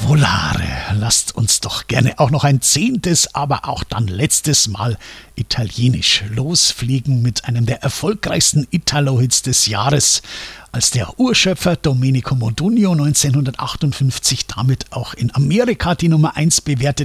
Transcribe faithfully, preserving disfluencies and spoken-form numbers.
Volare. Lasst uns doch gerne auch noch ein zehntes, aber auch dann letztes Mal italienisch losfliegen mit einem der erfolgreichsten Italo-Hits des Jahres, als der Urschöpfer Domenico Modugno neunzehnhundertachtundfünfzig damit auch in Amerika die Nummer eins bewertete.